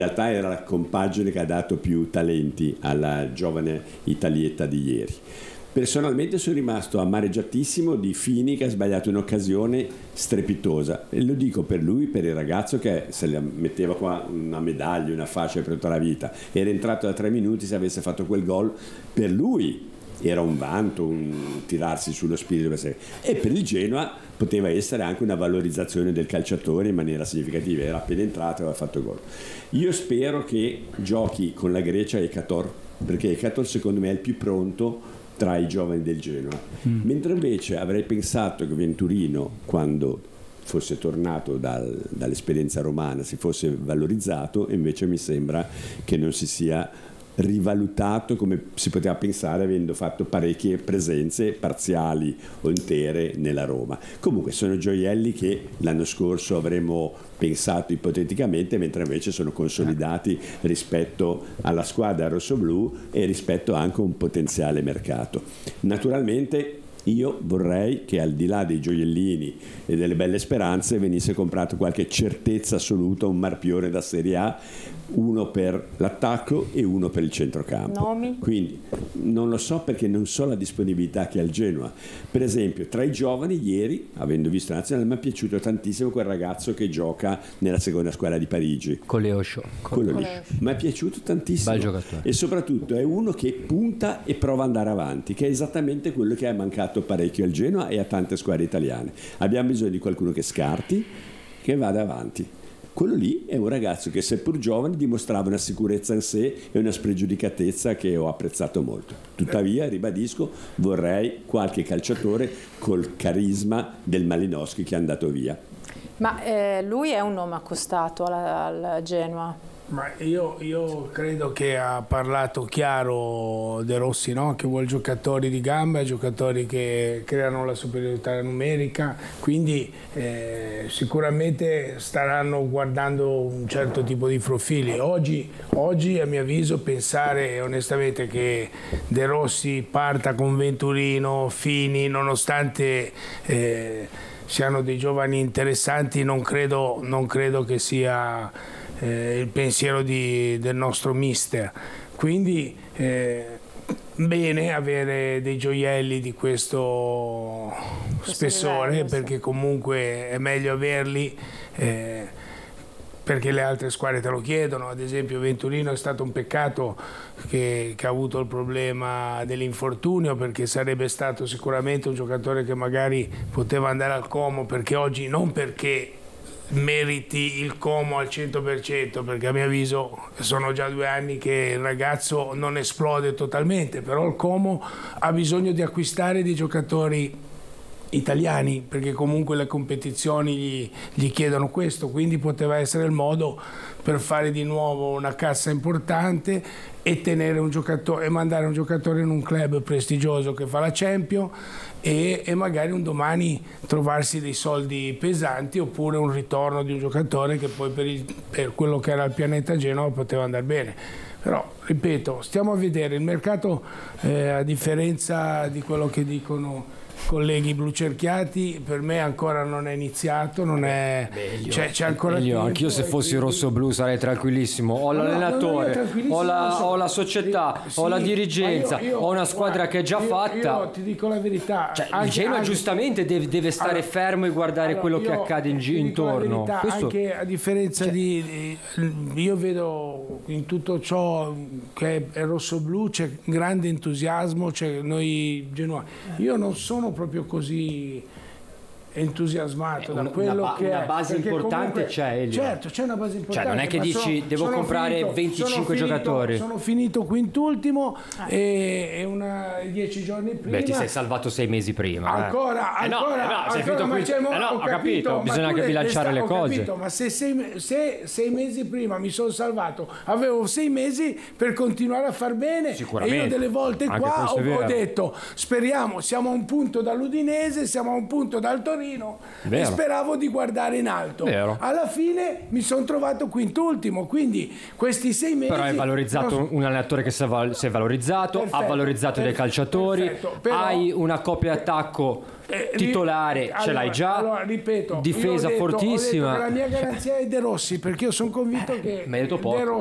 In realtà era la compagine che ha dato più talenti alla giovane Italietta di ieri. Personalmente sono rimasto amareggiatissimo di Fini, che ha sbagliato un'occasione strepitosa, e lo dico per lui, per il ragazzo che se la metteva qua una medaglia, una fascia per tutta la vita, era entrato da 3 minuti. Se avesse fatto quel gol, per lui era un vanto, un tirarsi sullo spirito, e per il Genoa poteva essere anche una valorizzazione del calciatore in maniera significativa. Era appena entrato e aveva fatto gol. Io spero che giochi con la Grecia Ekator, perché Ekator secondo me è il più pronto tra i giovani del Genoa, mentre invece avrei pensato che Venturino, quando fosse tornato dall'esperienza romana, si fosse valorizzato, e invece mi sembra che non si sia rivalutato come si poteva pensare, avendo fatto parecchie presenze parziali o intere nella Roma. Comunque sono gioielli che l'anno scorso avremmo pensato ipoteticamente, mentre invece sono consolidati rispetto alla squadra rossoblù e rispetto anche a un potenziale mercato. Naturalmente io vorrei che, al di là dei gioiellini e delle belle speranze, venisse comprato qualche certezza assoluta, un marpione da Serie A, uno per l'attacco e uno per il centrocampo. Nomi? Quindi non lo so, perché non so la disponibilità che ha il Genoa. Per esempio, tra i giovani ieri, avendo visto la nazionale, mi è piaciuto tantissimo quel ragazzo che gioca nella seconda squadra di Parigi, Coleosho. quello lì mi è piaciuto tantissimo, Bel giocatore. e soprattutto è uno che punta e prova ad andare avanti, che è esattamente quello che è mancato parecchio al Genoa e a tante squadre italiane. Abbiamo bisogno di qualcuno che scarti, che vada avanti. Quello lì è un ragazzo che, seppur giovane, dimostrava una sicurezza in sé e una spregiudicatezza che ho apprezzato molto. Tuttavia, ribadisco, vorrei qualche calciatore col carisma del Malinowski, che è andato via. Ma lui è un nome accostato al Genoa? Ma io credo che ha parlato chiaro De Rossi, no? Che vuole giocatori di gamba, giocatori che creano la superiorità numerica, quindi sicuramente staranno guardando un certo tipo di profili. Oggi a mio avviso, pensare onestamente che De Rossi parta con Venturino, Fini, nonostante siano dei giovani interessanti, non credo che sia il pensiero del nostro mister. Quindi bene avere dei gioielli di questo spessore livello, perché comunque è meglio averli, perché le altre squadre te lo chiedono. Ad esempio Venturino è stato un peccato che ha avuto il problema dell'infortunio, perché sarebbe stato sicuramente un giocatore che magari poteva andare al Como, perché oggi, non perché meriti il Como al 100%, perché a mio avviso sono già 2 anni che il ragazzo non esplode totalmente, però il Como ha bisogno di acquistare dei giocatori italiani, perché comunque le competizioni gli chiedono questo, quindi poteva essere il modo per fare di nuovo una cassa importante e tenere un giocatore, e mandare un giocatore in un club prestigioso che fa la Champions, e magari un domani trovarsi dei soldi pesanti, oppure un ritorno di un giocatore che poi per quello che era il pianeta Genova poteva andare bene. Però, ripeto, stiamo a vedere il mercato, a differenza di quello che dicono colleghi blucerchiati, per me ancora non è iniziato, non è c'è ancora tempo. Anch'io se fossi rosso-blu sarei tranquillissimo. Ho l'allenatore, ho la società, ho la dirigenza, ho una squadra che è già fatta. Io ti dico la verità, il Genoa giustamente deve stare fermo e guardare quello che accade intorno. Questo... Anche a differenza io vedo in tutto ciò che è rosso-blu c'è grande entusiasmo, noi Genoa. Io non sono proprio così entusiasmato da quello che una base importante c'è, Elio. Certo, c'è una base importante. Non è che dici devo comprare 25 giocatori. Sono finito quintultimo e 10 giorni prima. Beh, ti sei salvato 6 mesi prima. Ancora, sei finito ho capito, bisogna anche bilanciare le cose. Capito, ma se 6 mesi prima mi sono salvato, avevo 6 mesi per continuare a far bene. Sicuramente. E io delle volte qua ho detto, speriamo, siamo a un punto dall'Udinese, siamo a un punto dal Torino, Torino Vero. e speravo di guardare in alto. Vero. Alla fine mi sono trovato quintultimo, quindi questi 6 mesi... Però hai valorizzato un allenatore che si è valorizzato, Perfetto, ha valorizzato dei calciatori, perfetto, però- hai una coppia d'attacco titolare, ce l'hai già, allora, ripeto, difesa io ho detto fortissima. che la mia garanzia è De Rossi, perché io sono convinto che mi hai detto poco. De Rossi